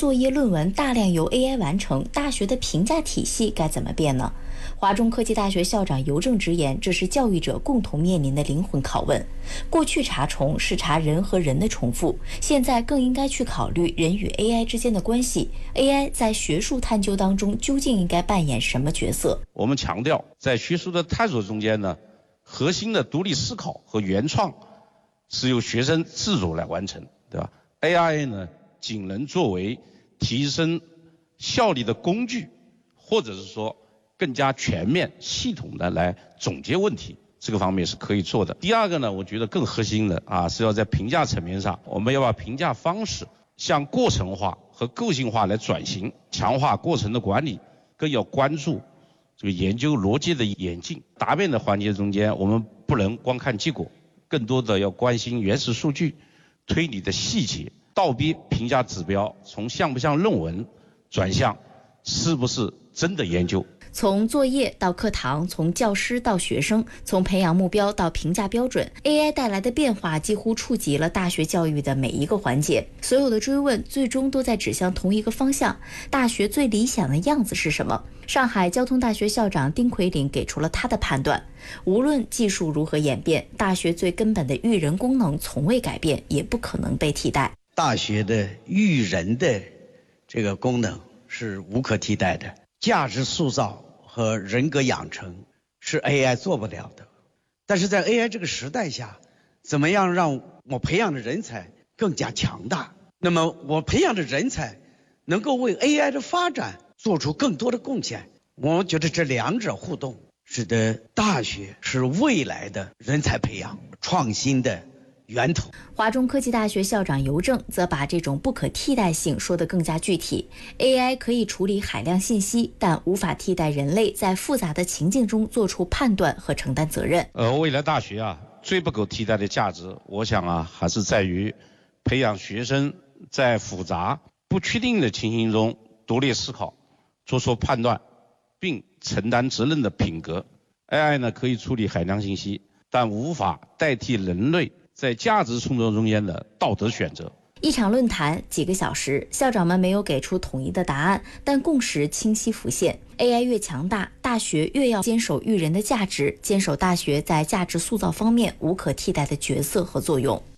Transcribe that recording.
作业论文大量由 AI 完成，大学的评价体系该怎么变呢？华中科技大学校长尤正直言，这是教育者共同面临的灵魂拷问。过去查重是查人和人的重复，现在更应该去考虑人与 AI 之间的关系。AI 在学术探究当中究竟应该扮演什么角色？ 我们强调，在学术的探索中间呢，核心的独立思考和原创是由学生自主来完成，对吧 ？AI 呢，仅能作为提升效率的工具，或者是说更加全面、系统的来总结问题，这个方面是可以做的。第二个呢，我觉得更核心的是要在评价层面上，我们要把评价方式向过程化和个性化来转型，强化过程的管理，更要关注这个研究逻辑的演进。答辩的环节中间，我们不能光看结果，更多的要关心原始数据、推理的细节，倒逼评价指标从像不像论文转向是不是真的研究。 从作业到课堂，从教师到学生，从培养目标到评价标准， AI 带来的变化几乎触及了大学教育的每一个环节。所有的追问最终都在指向同一个方向：大学最理想的样子是什么？上海交通大学校长丁奎林给出了他的判断：无论技术如何演变，大学最根本的育人功能从未改变，也不可能被替代。 大学的育人的这个功能是无可替代的，价值塑造和人格养成是 AI 做不了的。但是在 AI 这个时代下，怎么样让我培养的人才更加强大？那么我培养的人才能够为 AI 的发展做出更多的贡献。我觉得这两者互动，使得大学是未来的人才培养创新的源头。 华中科技大学校长尤正则把这种不可替代性说得更加具体。AI 可以处理海量信息，但无法替代人类在复杂的情境中做出判断和承担责任。 未来大学最不可替代的价值，我想还是在于培养学生在复杂不确定的情形中独立思考，做出判断，并承担责任的品格。AI 呢可以处理海量信息，但无法代替人类在价值冲突中间的道德选择。 一场论坛几个小时，校长们没有给出统一的答案，但共识清晰浮现。AI 越强大，大学越要坚守育人的价值，坚守大学在价值塑造方面无可替代的角色和作用。